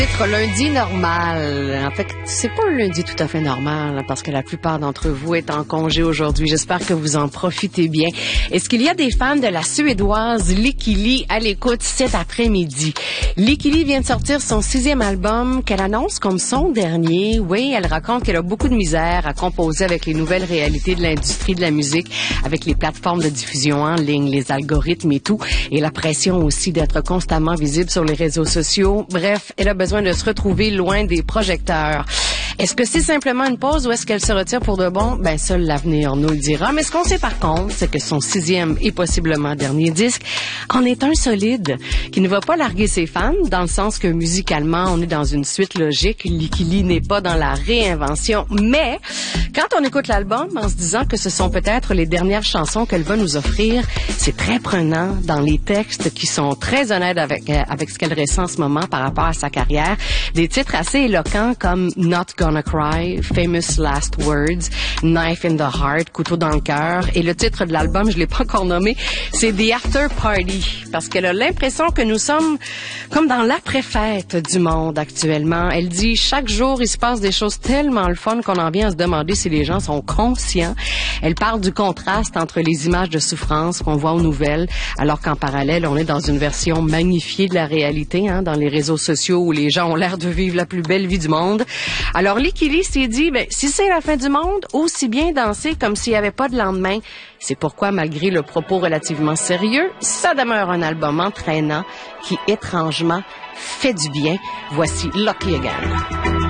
Lundi normal. En fait, c'est pas un lundi tout à fait normal hein, parce que la plupart d'entre vous est en congé aujourd'hui. J'espère que vous en profitez bien. Est-ce qu'il y a des fans de la Suédoise Lykke Li à l'écoute cet après-midi? Lykke Li vient de sortir son 6e album qu'elle annonce comme son dernier. Oui, elle raconte qu'elle a beaucoup de misère à composer avec les nouvelles réalités de l'industrie de la musique, avec les plateformes de diffusion en ligne, les algorithmes et tout, et la pression aussi d'être constamment visible sur les réseaux sociaux. Bref, elle a besoin de se retrouver loin des projecteurs. Est-ce que c'est simplement une pause ou est-ce qu'elle se retire pour de bon? Ben, seul l'avenir nous le dira. Mais ce qu'on sait par contre, c'est que son 6e et possiblement dernier disque en est un solide, qui ne va pas larguer ses fans, dans le sens que musicalement, on est dans une suite logique. Lykke Li n'est pas dans la réinvention. Mais, quand on écoute l'album, en se disant que ce sont peut-être les dernières chansons qu'elle va nous offrir, c'est très prenant dans les textes qui sont très honnêtes avec ce qu'elle ressent en ce moment par rapport à sa carrière. Des titres assez éloquents comme Not Gonna Cry, Famous Last Words, Knife in the Heart, Couteau dans le cœur. Et le titre de l'album, je l'ai pas encore nommé, c'est The After Party. Parce qu'elle a l'impression que nous sommes comme dans l'après-fête du monde actuellement. Elle dit, chaque jour, il se passe des choses tellement le fun qu'on en vient à se demander si les gens sont conscients. Elle parle du contraste entre les images de souffrance qu'on voit aux nouvelles, alors qu'en parallèle, on est dans une version magnifiée de la réalité, hein, dans les réseaux sociaux où les gens ont l'air de vivre la plus belle vie du monde. Alors, Lykke Li s'est dit, si c'est la fin du monde, aussi bien danser comme s'il n'y avait pas de lendemain. C'est pourquoi, malgré le propos relativement sérieux, ça demeure un album entraînant qui, étrangement, fait du bien. Voici Lucky Again.